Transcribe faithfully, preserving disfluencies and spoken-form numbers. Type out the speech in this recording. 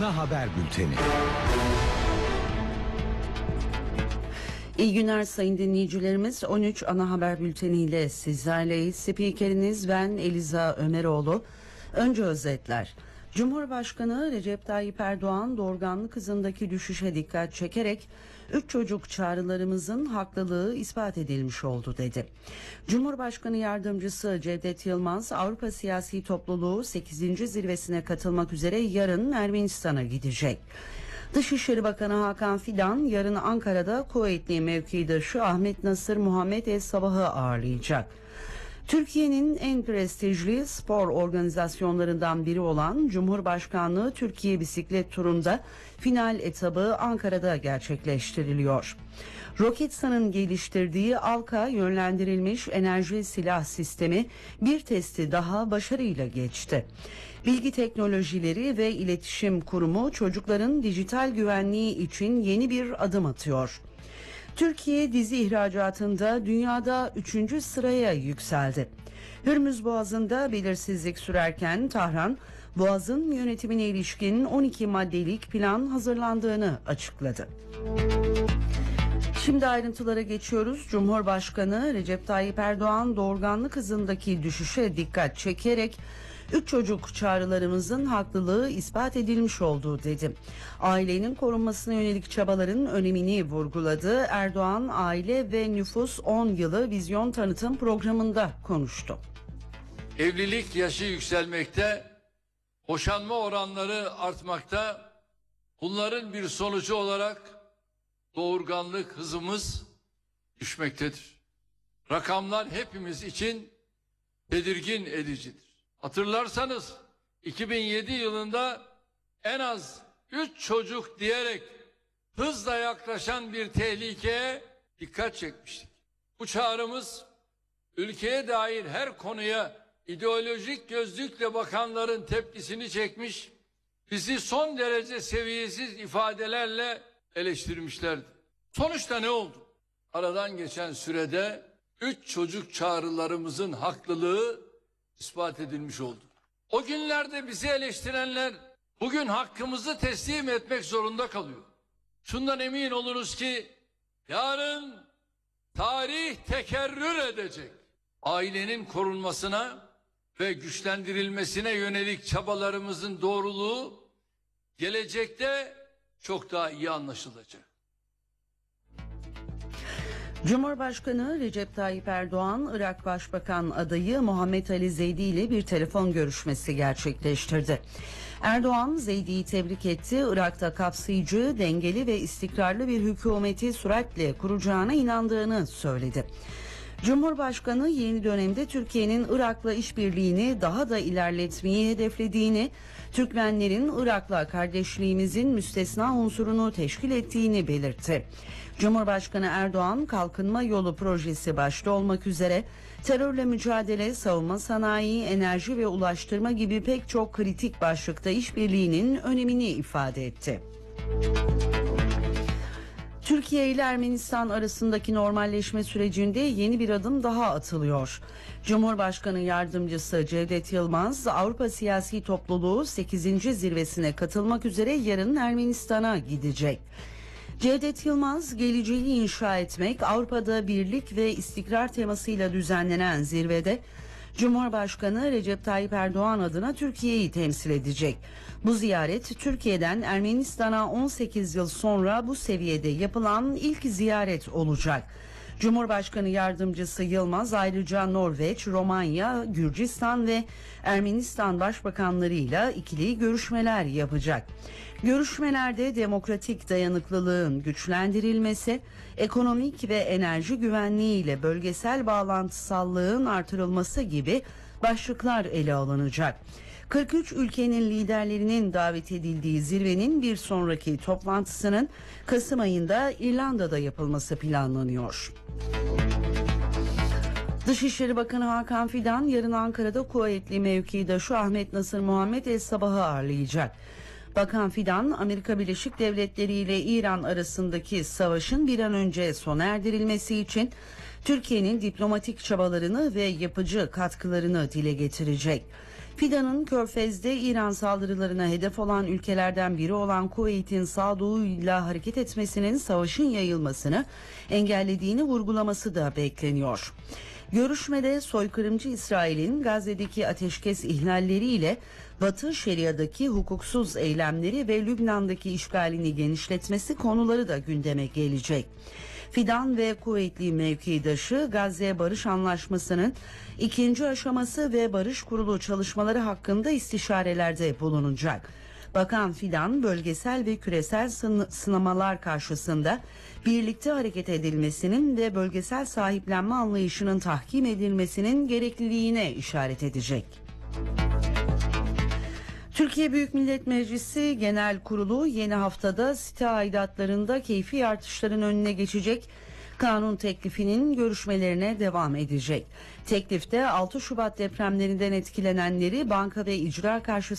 Ana Haber Bülteni. İyi günler sayın dinleyicilerimiz. on üç Ana Haber Bülteni ile sizlerleyiz. Spikeriniz ben Eliza Ömeroğlu. Önce özetler. Cumhurbaşkanı Recep Tayyip Erdoğan doğurganlık hızındaki düşüşe dikkat çekerek üç çocuk çağrılarımızın haklılığı ispat edilmiş oldu dedi. Cumhurbaşkanı Yardımcısı Cevdet Yılmaz Avrupa Siyasi Topluluğu sekizinci zirvesine katılmak üzere yarın Ermenistan'a gidecek. Dışişleri Bakanı Hakan Fidan yarın Ankara'da Kuveytli mevkidaşı Ahmet Nasır Muhammed El Sabah'ı ağırlayacak. Türkiye'nin en prestijli spor organizasyonlarından biri olan Cumhurbaşkanlığı Türkiye Bisiklet Turu'nda final etabı Ankara'da gerçekleştiriliyor. Roketsan'ın geliştirdiği Alka yönlendirilmiş enerji silah sistemi bir testi daha başarıyla geçti. Bilgi Teknolojileri ve İletişim Kurumu çocukların dijital güvenliği için yeni bir adım atıyor. Türkiye dizi ihracatında dünyada üçüncü sıraya yükseldi. Hürmüz Boğazı'nda belirsizlik sürerken Tahran, Boğaz'ın yönetimine ilişkin on iki maddelik plan hazırlandığını açıkladı. Şimdi ayrıntılara geçiyoruz. Cumhurbaşkanı Recep Tayyip Erdoğan doğurganlık hızındaki düşüşe dikkat çekerek üç çocuk çağrılarımızın haklılığı ispat edilmiş olduğu dedi. Ailenin korunmasına yönelik çabaların önemini vurguladı. Erdoğan Aile ve Nüfus on yılı vizyon tanıtım programında konuştu. Evlilik yaşı yükselmekte, boşanma oranları artmakta. Bunların bir sonucu olarak doğurganlık hızımız düşmektedir. Rakamlar hepimiz için tedirgin edicidir. Hatırlarsanız iki bin yedi yılında en az üç çocuk diyerek hızla yaklaşan bir tehlikeye dikkat çekmiştik. Bu çağrımız ülkeye dair her konuya ideolojik gözlükle bakanların tepkisini çekmiş, bizi son derece seviyesiz ifadelerle eleştirmişlerdi. Sonuçta ne oldu? Aradan geçen sürede üç çocuk çağrılarımızın haklılığı ispat edilmiş oldu. O günlerde bizi eleştirenler bugün hakkımızı teslim etmek zorunda kalıyor. Şundan emin olunuz ki yarın tarih tekerrür edecek. Ailenin korunmasına ve güçlendirilmesine yönelik çabalarımızın doğruluğu gelecekte çok daha iyi anlaşılacak. Cumhurbaşkanı Recep Tayyip Erdoğan, Irak Başbakan adayı Muhammed Ali Zeydi ile bir telefon görüşmesi gerçekleştirdi. Erdoğan, Zeydi'yi tebrik etti. Irak'ta kapsayıcı, dengeli ve istikrarlı bir hükümeti süratle kuracağına inandığını söyledi. Cumhurbaşkanı yeni dönemde Türkiye'nin Irak'la işbirliğini daha da ilerletmeyi hedeflediğini, Türkmenlerin Irak'la kardeşliğimizin müstesna unsurunu teşkil ettiğini belirtti. Cumhurbaşkanı Erdoğan, Kalkınma Yolu projesi başta olmak üzere terörle mücadele, savunma sanayi, enerji ve ulaştırma gibi pek çok kritik başlıkta işbirliğinin önemini ifade etti. Türkiye ile Ermenistan arasındaki normalleşme sürecinde yeni bir adım daha atılıyor. Cumhurbaşkanı Yardımcısı Cevdet Yılmaz, Avrupa Siyasi Topluluğu sekizinci zirvesine katılmak üzere yarın Ermenistan'a gidecek. Cevdet Yılmaz, geleceği inşa etmek, Avrupa'da birlik ve istikrar temasıyla düzenlenen zirvede Cumhurbaşkanı Recep Tayyip Erdoğan adına Türkiye'yi temsil edecek. Bu ziyaret Türkiye'den Ermenistan'a on sekiz yıl sonra bu seviyede yapılan ilk ziyaret olacak. Cumhurbaşkanı Yardımcısı Yılmaz ayrıca Norveç, Romanya, Gürcistan ve Ermenistan başbakanlarıyla ikili görüşmeler yapacak. Görüşmelerde demokratik dayanıklılığın güçlendirilmesi, ekonomik ve enerji güvenliği ile bölgesel bağlantısallığın artırılması gibi başlıklar ele alınacak. kırk üç ülkenin liderlerinin davet edildiği zirvenin bir sonraki toplantısının Kasım ayında İrlanda'da yapılması planlanıyor. Dışişleri Bakanı Hakan Fidan yarın Ankara'da Kuveytli mevkidaşı Ahmet Nasır Muhammed El Sabah'ı ağırlayacak. Bakan Fidan, Amerika Birleşik Devletleri ile İran arasındaki savaşın bir an önce sona erdirilmesi için Türkiye'nin diplomatik çabalarını ve yapıcı katkılarını dile getirecek. Fidan'ın Körfez'de İran saldırılarına hedef olan ülkelerden biri olan Kuveyt'in sağduyuyla hareket etmesinin savaşın yayılmasını engellediğini vurgulaması da bekleniyor. Görüşmede soykırımcı İsrail'in Gazze'deki ateşkes ihlalleriyle Batı Şeria'daki hukuksuz eylemleri ve Lübnan'daki işgalini genişletmesi konuları da gündeme gelecek. Fidan ve Kuveytli mevkidaşı Gazze Barış Anlaşması'nın ikinci aşaması ve barış kurulu çalışmaları hakkında istişarelerde bulunacak. Bakan Fidan, bölgesel ve küresel sınamalar karşısında birlikte hareket edilmesinin ve bölgesel sahiplenme anlayışının tahkim edilmesinin gerekliliğine işaret edecek. Türkiye Büyük Millet Meclisi Genel Kurulu yeni haftada site aidatlarında keyfi artışların önüne geçecek kanun teklifinin görüşmelerine devam edecek. Teklifte altı Şubat depremlerinden etkilenenleri banka ve icra karşısında